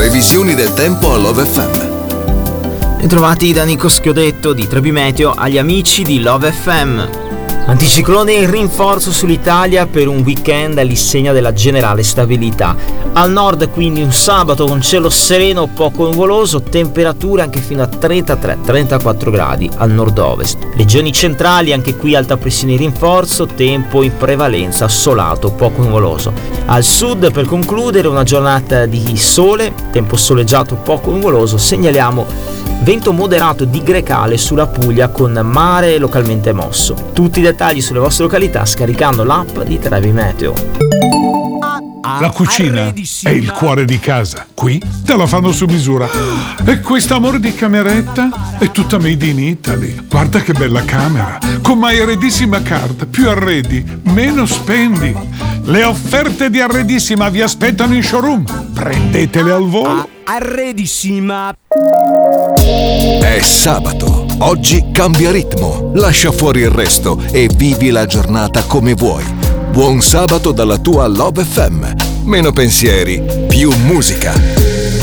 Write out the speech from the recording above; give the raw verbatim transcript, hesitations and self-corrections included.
previsioni del tempo a Love F M. Ritrovati da Nico Schiodetto di Trebi Meteo agli amici di Love F M. Anticiclone in rinforzo sull'Italia per un weekend all'insegna della generale stabilità. Al nord quindi un sabato con cielo sereno, poco nuvoloso, temperature anche fino a trentatré trentaquattro gradi al nord-ovest. Regioni centrali anche qui alta pressione in rinforzo, tempo in prevalenza assolato, poco nuvoloso. Al sud per concludere una giornata di sole, tempo soleggiato, poco nuvoloso, segnaliamo vento moderato di Grecale sulla Puglia con mare localmente mosso. Tutti i dettagli sulle vostre località scaricando l'app di Trebi Meteo. La cucina è il cuore di casa. Qui te la fanno su misura. E questo amore di cameretta è tutta made in Italy. Guarda che bella camera. Con My Arredissima Card. Più arredi, meno spendi. Le offerte di Arredissima vi aspettano in showroom. Prendetele al volo. Arredissima. È sabato. Oggi cambia ritmo. Lascia fuori il resto e vivi la giornata come vuoi. Buon sabato dalla tua Love F M. Meno pensieri, più musica.